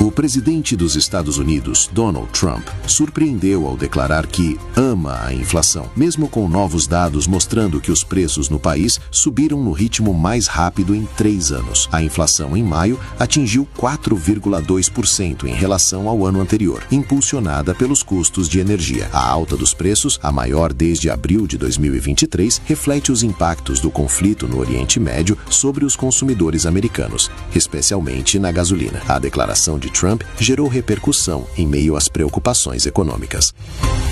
O presidente dos Estados Unidos, Donald Trump, surpreendeu ao declarar que ama a inflação, mesmo com novos dados mostrando que os preços no país subiram no ritmo mais rápido em 3 anos. A inflação em maio atingiu 4,2% em relação ao ano anterior, impulsionada pelos custos de energia. A alta dos preços, a maior desde abril de 2023, reflete os impactos do conflito no Oriente Médio sobre os consumidores americanos, especialmente na gasolina. A declaração de Trump gerou repercussão em meio às preocupações econômicas.